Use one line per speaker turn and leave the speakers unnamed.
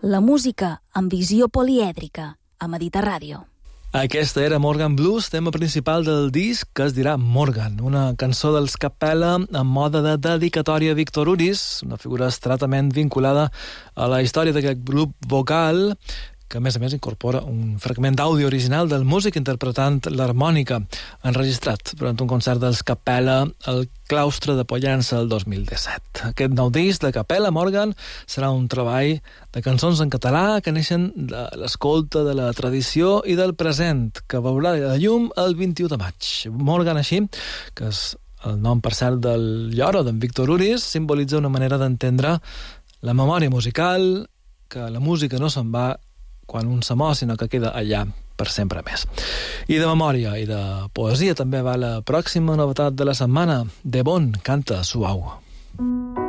La música amb visió polièdrica a Mediterràdio.
Aquesta era Morgan Blues, tema principal del disc que es dirà Morgan, una cançó dels Capella en mode de dedicatòria a Víctor Uris, una figura estretament vinculada a la història d'aquest grup vocal, que a més incorpora un fragment d'àudio original del músic interpretant l'harmònica, enregistrat durant un concert dels Capella al claustre de Pollença el 2017. Aquest nou disc de Capella Morgan serà un treball de cançons en català que neixen de l'escolta de la tradició i del present, que veurà la llum el 21 de maig. Morgan, així, que és el nom, per cert, del lloro d'en Víctor Uris, simbolitza una manera d'entendre la memòria musical, que la música no se'n va quan un se mor, sinó que queda allà per sempre més. I de memòria i de poesia també va la pròxima novetat de la setmana. De Bon canta suau.